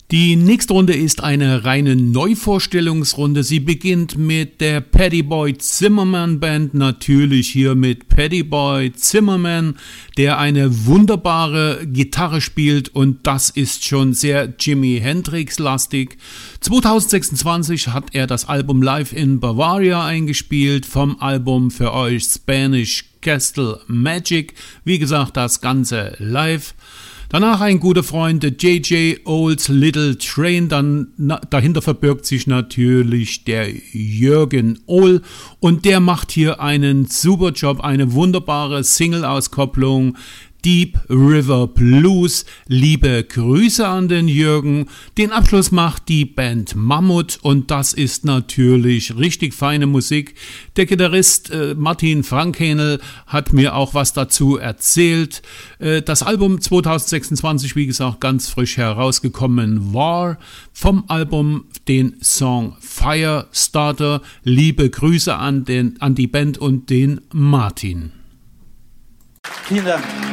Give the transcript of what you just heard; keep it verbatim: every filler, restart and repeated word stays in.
Die nächste Runde ist eine reine Neuvorstellungsrunde. Sie beginnt mit der Paddy Boy Zimmerman Band, natürlich hier mit Paddy Boy Zimmerman, der eine wunderbare Gitarre spielt und das ist schon sehr Jimi Hendrix-lastig. zwanzig sechsundzwanzig hat er das Album Live in Bavaria eingespielt, vom Album für euch Spanish Castle Magic, wie gesagt das Ganze live. Danach ein guter Freund, J J Old's Little Train, dann na, dahinter verbirgt sich natürlich der Jürgen Ohl und der macht hier einen super Job, eine wunderbare Single-Auskopplung, Deep River Blues, liebe Grüße an den Jürgen. Den Abschluss macht die Band Mammut und das ist natürlich richtig feine Musik. Der Gitarrist äh, Martin Frankhänel hat mir auch was dazu erzählt. Äh, das Album zwanzig sechsundzwanzig, wie gesagt, ganz frisch herausgekommen war. Vom Album den Song Firestarter. Liebe Grüße an, den, an die Band und den Martin. Vielen Dank.